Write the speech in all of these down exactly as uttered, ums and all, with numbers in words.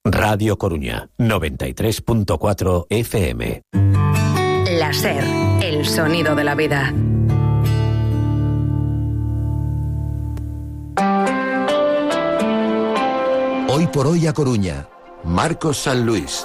Radio Coruña, noventa y tres punto cuatro F M. La SER, el sonido de la vida. Hoy por hoy a Coruña, Marcos San Luis.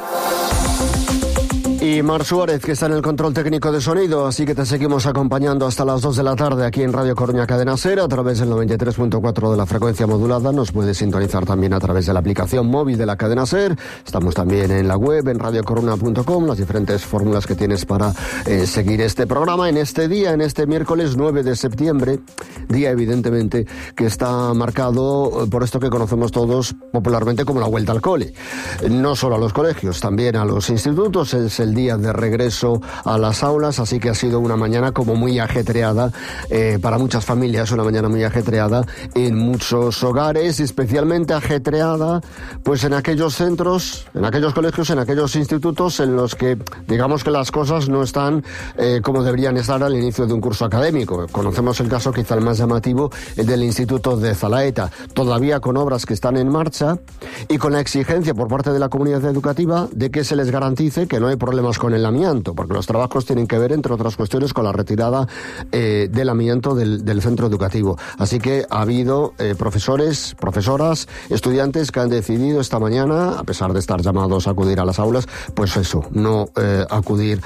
Y Mar Suárez, que está en el control técnico de sonido, así que te seguimos acompañando hasta las dos de la tarde aquí en Radio Coruña Cadena SER a través del noventa y tres punto cuatro de la frecuencia modulada. Nos puedes sintonizar también a través de la aplicación móvil de la Cadena SER. Estamos también en la web, en radio coruna punto com, las diferentes fórmulas que tienes para eh, seguir este programa en este día, en este miércoles nueve de septiembre, día evidentemente que está marcado por esto que conocemos todos popularmente como la vuelta al cole. No solo a los colegios, también a los institutos. Es el día de regreso a las aulas, así que ha sido una mañana como muy ajetreada eh, para muchas familias, una mañana muy ajetreada en muchos hogares, especialmente ajetreada pues en aquellos centros, en aquellos colegios, en aquellos institutos en los que digamos que las cosas no están eh, como deberían estar al inicio de un curso académico. Conocemos el caso quizá el más llamativo, el del Instituto de Zalaeta, todavía con obras que están en marcha y con la exigencia por parte de la comunidad educativa de que se les garantice que no hay problemas con el amianto, porque los trabajos tienen que ver, entre otras cuestiones, con la retirada eh, del amianto del, del centro educativo. Así que ha habido eh, profesores, profesoras, estudiantes que han decidido esta mañana, a pesar de estar llamados a acudir a las aulas, pues eso, no eh, acudir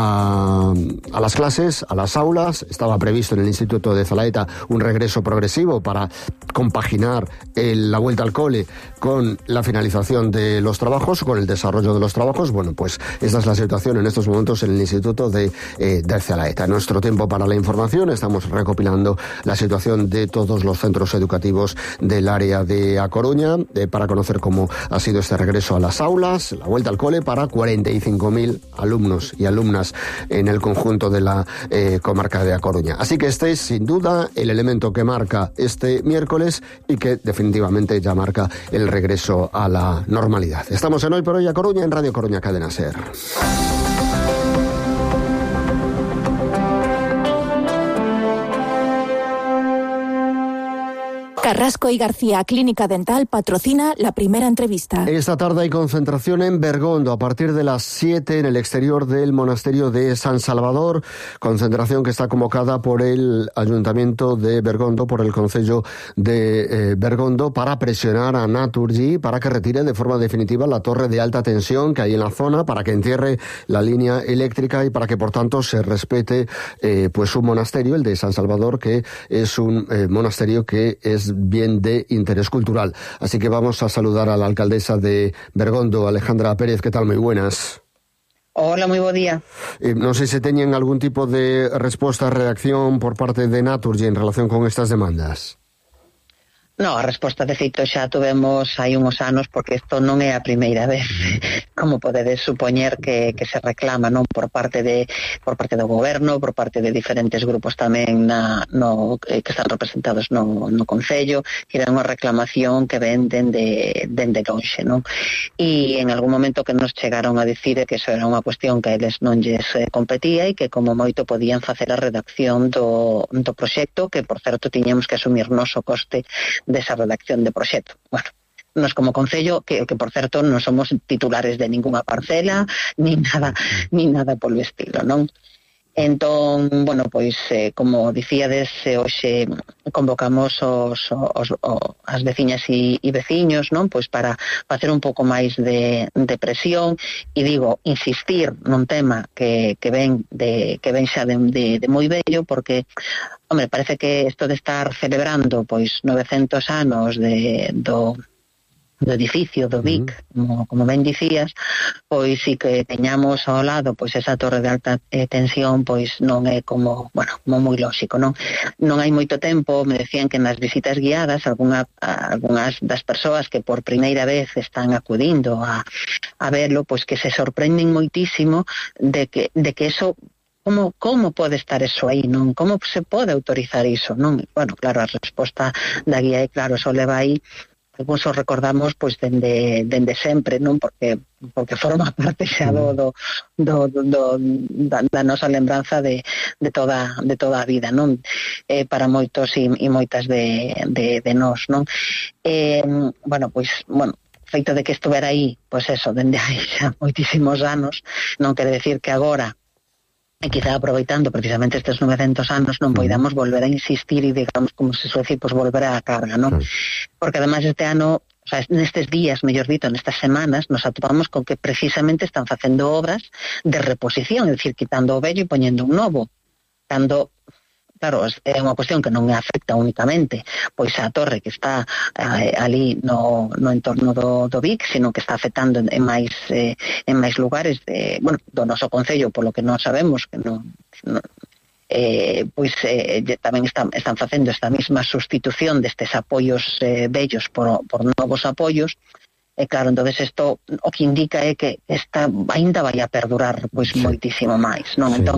a, a las clases, a las aulas. Estaba previsto en el Instituto de Zalaeta un regreso progresivo para compaginar el, la vuelta al cole con la finalización de los trabajos, con el desarrollo de los trabajos. Bueno, pues esta es la situación en estos momentos en el Instituto de, eh, de Zalaeta. Nuestro tiempo para la información, estamos recopilando la situación de todos los centros educativos del área de A Coruña eh, para conocer cómo ha sido este regreso a las aulas, la vuelta al cole para cuarenta y cinco mil alumnos y alumnas en el conjunto de la eh, comarca de A Coruña. Así que este es sin duda el elemento que marca este miércoles y que definitivamente ya marca el regreso a la normalidad. Estamos en Hoy por Hoy a Coruña en Radio Coruña Cadena SER. Carrasco y García Clínica Dental patrocina la primera entrevista. Esta tarde hay concentración en Bergondo a partir de las siete en el exterior del monasterio de San Salvador. Concentración que está convocada por el Ayuntamiento de Bergondo, por el Concello de eh, Bergondo, para presionar a Naturgy para que retire de forma definitiva la torre de alta tensión que hay en la zona, para que entierre la línea eléctrica y para que por tanto se respete eh, pues un monasterio, el de San Salvador, que es un eh, monasterio que es bien de interés cultural. Así que vamos a saludar a la alcaldesa de Bergondo, Alejandra Pérez. ¿Qué tal? Muy buenas. Hola, moi bo día. Eh, non sei se teñen algún tipo de resposta, reacción por parte de Naturgy en relación con estas demandas. No, a resposta de feito xa tuvemos hai uns anos, porque isto non é a primeira vez, como podedes supoñer que, que se reclama, non, por parte de por parte do goberno, por parte de diferentes grupos tamén na, no, que están representados no, no Concello, que era unha reclamación que ven dende, dende lonxe, non? E en algún momento que nos chegaron a dicir que eso era unha cuestión que a eles non lles eh, competía e que como moito podían facer a redacción do, do proxecto, que por certo tiñamos que asumir nos o coste desa redacción de proxecto. Bueno, nos como Concello, que, que por certo non somos titulares de ningunha parcela, nin nada, nin nada polo estilo, non? Entón, bueno, pois, eh, como dicíades, eh, hoxe convocamos os, os, os, as veciñas e, e veciños, non? Pois para facer un pouco máis de, de presión e, digo, insistir nun tema que, que ven de que ven xa de, de, de moi bello, porque, hombre, parece que isto de estar celebrando, pois, novecentos anos de, do... do edificio do V I C, uh-huh. como, como ben dicías, pois si que teñamos ao lado pois esa torre de alta eh, tensión, pois non é como, bueno, como moi lóxico, non? Non hai moito tempo, me decían que nas visitas guiadas, alguna, algunhas das persoas que por primeira vez están acudindo a, a verlo, pois que se sorprenden moitísimo de que, de que eso Como, como pode estar eso aí, non? Como se pode autorizar iso, non? Bueno, claro, a resposta da guía é claro, só leva aí, algúns os recordamos pois dende, dende sempre, non? Porque porque forma parte xa do, do, do, do, do da, da nosa lembranza de, de, toda, de toda a vida, non? Eh, para moitos e, e moitas de, de, de nós, non? Eh, bueno, pois, bueno, feito de que estuvera aí, pois eso, dende aí xa moitísimos anos, non quere decir que agora, e quizá aproveitando precisamente estes novecentos anos, non poidamos volver a insistir e, digamos, como se suele decir, pues volver á carga, non? Porque ademais este ano, o sea, nestes días, mellor dito, nestas semanas, nos atopamos con que precisamente están facendo obras de reposición, é dicir, quitando o vello e poñendo un novo, cando... Claro, é unha cuestión que non afecta únicamente pois a torre que está eh, ali no, no entorno do, do Vic, sino que está afectando en, en máis eh, en máis lugares de, bueno, do noso concello, polo que non sabemos que non, non eh, pois eh, tamén están, están facendo esta mesma sustitución destes apoios eh, bellos por, por novos apoios. E claro, entonces isto o que indica é que esta ainda vai a perdurar pois sí. moitísimo máis, non? Sí. Entón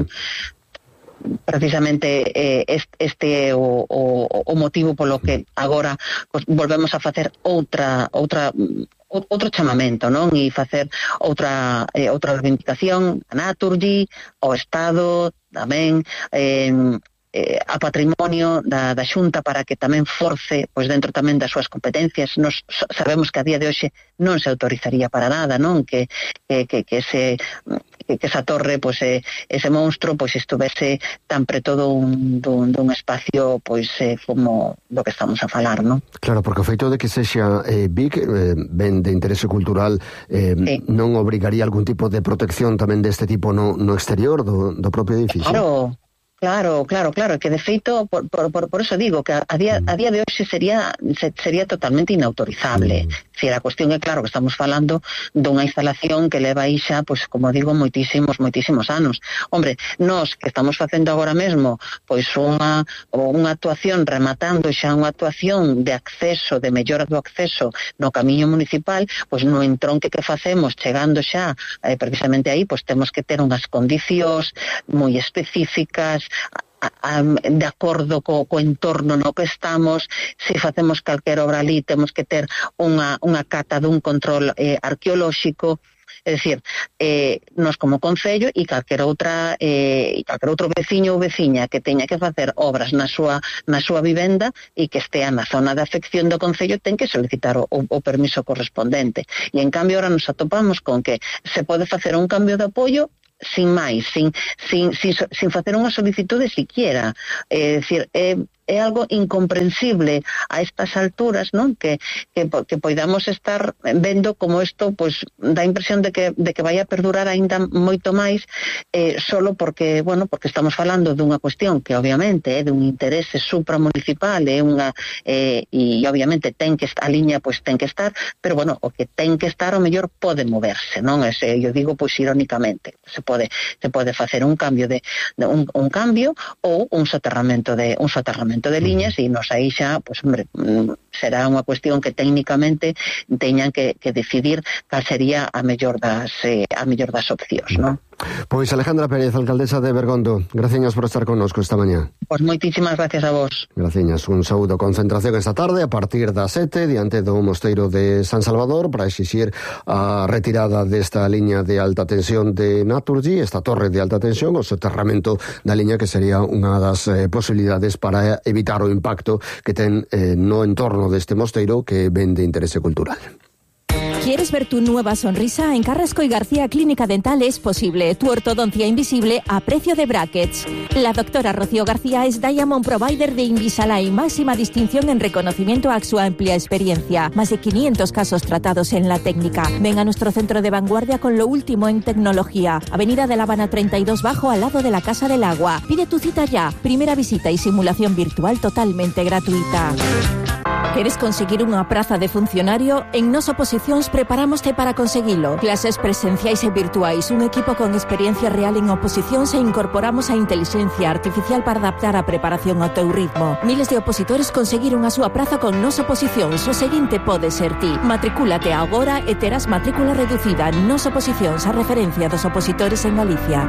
precisamente eh, este é o, o, o motivo polo que agora pues, volvemos a facer outra outra outro chamamento, non? E facer outra eh, outra reivindicación a Naturgy, ao Estado, tamén eh, eh, a patrimonio da, da Xunta para que tamén force, pois dentro tamén das súas competencias. Nos sabemos que a día de hoxe non se autorizaría para nada, non? Que, que, que, que ese que, que esa torre, pois eh, ese monstro, pois estuvese tan preto dun, dun, dun espacio pois eh, como do que estamos a falar, non? Claro, porque o feito de que sexa eh, Vic, eh, ben de interese cultural, eh, sí. non obrigaría algún tipo de protección tamén deste tipo no, no exterior do, do propio edificio? Claro. Claro, claro, claro, que de feito, por, por, por eso digo que a día, a día de hoxe sería sería totalmente inautorizable. Mm. Si a cuestión é claro que estamos falando dunha instalación que leva aí xa, pois, como digo, moitísimos, moitísimos anos. Hombre, nós que estamos facendo agora mesmo, pois unha, unha actuación rematando xa unha actuación de acceso, de mellora do acceso no camiño municipal, pois no entronque que facemos chegando xa eh, precisamente aí, pois temos que ter unhas condicións moi específicas, A, a, de acordo co, co entorno no que estamos. Se facemos calquera obra ali temos que ter unha, unha cata dun control eh, arqueolóxico. É dicir, eh, nos como concello e calquera outra eh, e calquera outro veciño ou veciña que teña que facer obras na súa na súa vivenda e que estea na zona de afección do concello ten que solicitar o, o permiso correspondente. E en cambio ahora nos atopamos con que se pode facer un cambio de apoio sin máis, sin, sin, sin, sin facer unha solicitude siquiera. É dicir, é, é algo incomprensible a estas alturas, non? Que, que, que poidamos estar vendo como isto, pois, dá a impresión de que, de que vai a perdurar aínda moito máis, eh, solo porque, bueno, porque estamos falando dunha cuestión que obviamente é dun interese supramunicipal, é unha, eh, e obviamente ten que a liña, pois ten que estar, pero bueno, o que ten que estar o mellor pode moverse, non? Ese, eu digo, pois, irónicamente, se pode, se pode facer un cambio de, de un, un cambio ou un soterramento de un soterramento de liñas e nos aí xa, pois, hombre, será unha cuestión que técnicamente teñan que, que decidir cal sería a mellor das eh, a mellor das opcións, non? Pois Alejandra Pérez, alcaldesa de Bergondo, graciñas por estar connosco esta mañá. Pois moitísimas gracias a vos. Graciñas, un saúdo. Concentración esta tarde a partir das sete diante do mosteiro de San Salvador para exixir a retirada desta liña de alta tensión de Naturgy, esta torre de alta tensión, o soterramento da liña que sería unha das eh, posibilidades para evitar o impacto que ten eh, no entorno deste mosteiro que ven de interese cultural. ¿Quieres ver tu nueva sonrisa? En Carrasco y García Clínica Dental es posible. Tu ortodoncia invisible a precio de brackets. La doctora Rocío García es Diamond Provider de Invisalign, máxima distinción en reconocimiento a su amplia experiencia. Más de quinientos casos tratados en la técnica. Ven a nuestro centro de vanguardia con lo último en tecnología. Avenida de La Habana treinta y dos Bajo, al lado de la Casa del Agua. Pide tu cita ya. Primera visita y simulación virtual totalmente gratuita. ¿Quieres conseguir unha praza de funcionario? En Nos Oposicións preparámoste para conseguilo. Clases presenciais e virtuais, un equipo con experiencia real en oposicións e incorporamos a inteligencia artificial para adaptar a preparación ao teu ritmo. Miles de opositores conseguiron a súa praza con Nos Oposicións. O seguinte pode ser ti. Matricúlate agora e terás matrícula reducida. Nos Oposicións, a referencia dos opositores en Galicia.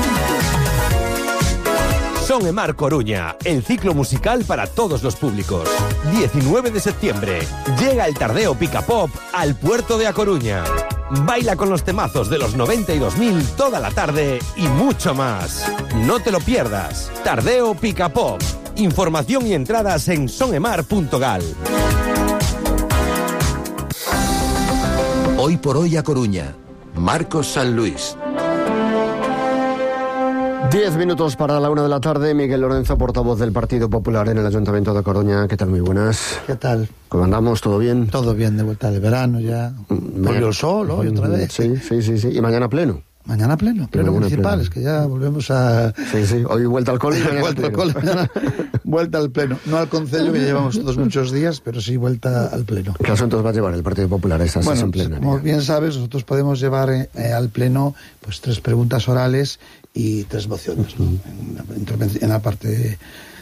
Son e Mar Coruña, el ciclo musical para todos los públicos. diecinueve de septiembre, llega el Tardeo Pica Pop al puerto de A Coruña. Baila con los temazos de los noventa y dos mil toda la tarde y mucho más. No te lo pierdas. Tardeo Pica Pop. Información y entradas en sonemar punto gal. Hoy por hoy a Coruña. Marcos San Luis. Diez minutos para la una de la tarde. Miguel Lorenzo, portavoz del Partido Popular en el Ayuntamiento de Coruña. ¿Qué tal? Muy buenas. ¿Qué tal? ¿Cómo andamos? ¿Todo bien? Todo bien, de vuelta de verano ya. Volvió el sol hoy otra vez. Sí, sí, sí, sí. ¿Y mañana pleno? Mañana pleno, pleno municipal, pleno. Es que ya volvemos a... Sí, sí, hoy vuelta al cole y mañana vuelta al cole, mañana, vuelta al pleno. No al concello, que llevamos todos muchos días, pero sí vuelta al pleno. ¿Qué asuntos va a llevar el Partido Popular a esa bueno, sesión plenaria? Como bien sabes, nosotros podemos llevar eh, al pleno pues tres preguntas orales y tres mociones, ¿no? en, la en la parte de,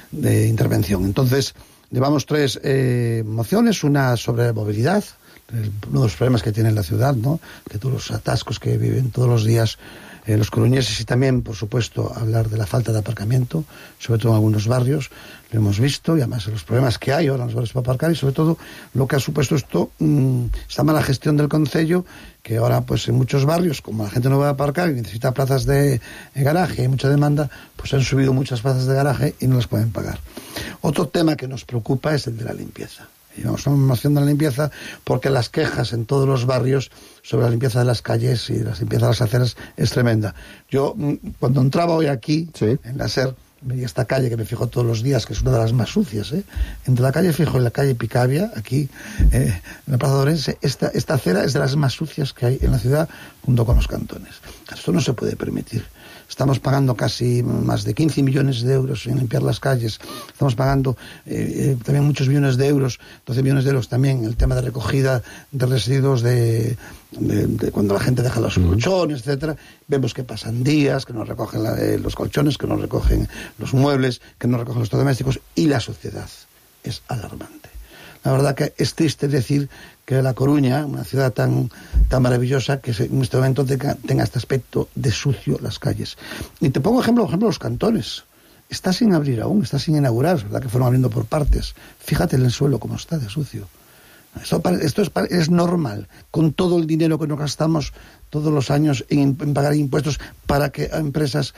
de intervención. Entonces, llevamos tres eh, mociones, una sobre movilidad, el, uno de los problemas que tiene la ciudad, ¿no? Que todos los atascos que viven todos los días eh, los coruñeses, y también, por supuesto, hablar de la falta de aparcamiento, sobre todo en algunos barrios, lo hemos visto, y además los problemas que hay ahora en los barrios para aparcar, y sobre todo lo que ha supuesto esto, mmm, esta mala gestión del concello, que ahora pues en muchos barrios, como la gente no va a aparcar y necesita plazas de, de garaje, hay mucha demanda, pues han subido muchas plazas de garaje y no las pueden pagar. Otro tema que nos preocupa es el de la limpieza. Llevamos una moción de la limpieza porque las quejas en todos los barrios sobre la limpieza de las calles y la limpieza de las aceras es tremenda. Yo, cuando entraba hoy aquí, ¿sí?, en la SER, veía esta calle que me fijo todos los días, que es una de las más sucias, ¿eh? Entre la calle Fijo y la calle Picabia, aquí, eh, en la Plaza de Orense, esta, esta acera es de las más sucias que hay en la ciudad, junto con los cantones. Esto no se puede permitir. Estamos pagando casi más de quince millones de euros en limpiar las calles. Estamos pagando eh, eh, también muchos millones de euros, doce millones de euros también, el tema de recogida de residuos de, de, de cuando la gente deja los colchones, etcétera. Vemos que pasan días, que no recogen la, eh, los colchones, que no recogen los muebles, que no recogen los electrodomésticos, y la suciedad es alarmante. La verdad que es triste decir que La Coruña, una ciudad tan, tan maravillosa, que en este momento tenga, tenga este aspecto de sucio las calles. Y te pongo ejemplo, por ejemplo, los cantones. Está sin abrir aún, está sin inaugurar, es verdad que fueron abriendo por partes. Fíjate en el suelo cómo está de sucio. Esto, esto es, es normal, con todo el dinero que nos gastamos todos los años en, en pagar impuestos para que empresas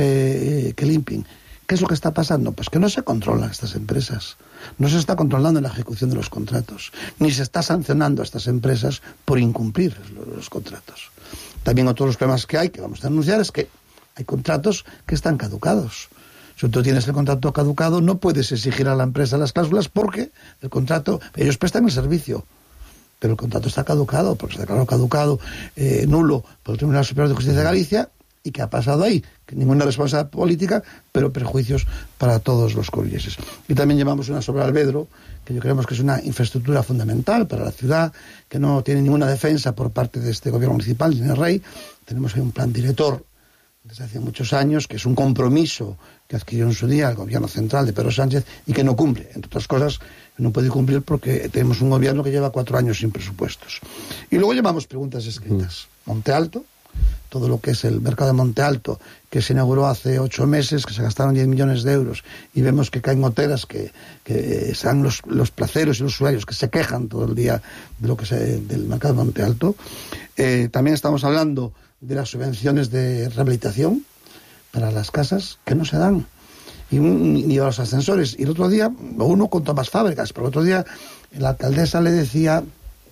que, que limpien. ¿Qué es lo que está pasando? Pues que no se controlan estas empresas. No se está controlando la ejecución de los contratos, ni se está sancionando a estas empresas por incumplir los, los contratos. También otro de los problemas que hay, que vamos a denunciar, es que hay contratos que están caducados. Si tú tienes el contrato caducado, no puedes exigir a la empresa las cláusulas porque el contrato, ellos prestan el servicio, pero el contrato está caducado, porque se declaró caducado, eh, nulo por el Tribunal Superior de Justicia de Galicia. ¿Y qué ha pasado ahí? Que ninguna responsabilidad política, pero perjuicios para todos los coruñeses. Y también llevamos una sobre Albedro, que yo creemos que es una infraestructura fundamental para la ciudad, que no tiene ninguna defensa por parte de este gobierno municipal, ni el rey. Tenemos ahí un plan director desde hace muchos años, que es un compromiso que adquirió en su día el gobierno central de Pedro Sánchez y que no cumple. Entre otras cosas, no puede cumplir porque tenemos un gobierno que lleva cuatro años sin presupuestos. Y luego llevamos preguntas escritas. Monte Alto, todo lo que es el mercado de Monte Alto, que se inauguró hace ocho meses, que se gastaron diez millones de euros, y vemos que caen goteras, que, que sean los, los placeros y los usuarios que se quejan todo el día de lo que se, del mercado de Monte Alto. Eh, también estamos hablando de las subvenciones de rehabilitación para las casas, que no se dan, y, ni a los ascensores. Y el otro día, uno con Tomás Fábregas, pero el otro día la alcaldesa le decía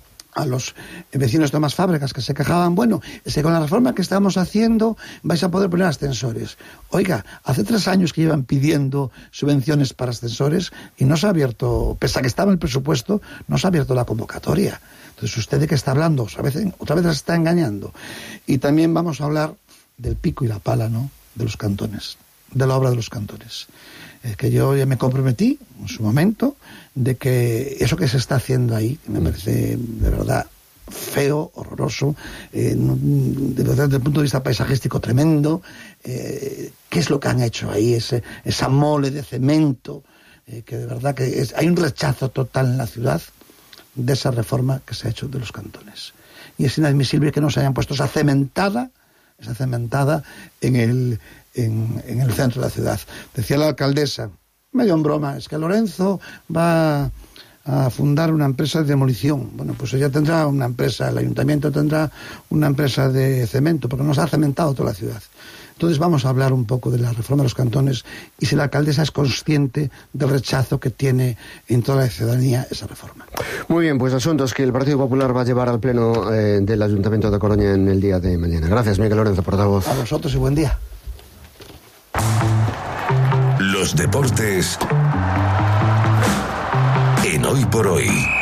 a los vecinos de Tomás Fábregas que se quejaban, bueno, es que con la reforma que estamos haciendo vais a poder poner ascensores. Oiga, hace tres años que llevan pidiendo subvenciones para ascensores y no se ha abierto, pese a que estaba en el presupuesto, no se ha abierto la convocatoria. Entonces, ¿usted de qué está hablando? Otra vez, otra vez las está engañando. Y también vamos a hablar del pico y la pala, ¿no?, de los cantones, de la obra de los cantones. Eh, que yo ya me comprometí en su momento de que eso que se está haciendo ahí, que me parece de verdad feo, horroroso, eh, no, de verdad, desde el punto de vista paisajístico tremendo, eh, ¿qué es lo que han hecho ahí? Ese, esa mole de cemento, eh, que de verdad que es, hay un rechazo total en la ciudad de esa reforma que se ha hecho de los cantones. Y es inadmisible que no se hayan puesto esa cementada, esa cementada en el, en, en el centro de la ciudad. Decía la alcaldesa, medio en broma, es que Lorenzo va a fundar una empresa de demolición. Bueno, pues ella tendrá una empresa, el ayuntamiento tendrá una empresa de cemento, porque nos ha cementado toda la ciudad. Entonces vamos a hablar un poco de la reforma de los cantones y si la alcaldesa es consciente del rechazo que tiene en toda la ciudadanía esa reforma. Muy bien, pues asuntos que el Partido Popular va a llevar al pleno eh, del Ayuntamiento de Coruña en el día de mañana. Gracias, Miguel Lorenzo, portavoz. A vosotros y buen día. Los deportes en Hoy por Hoy.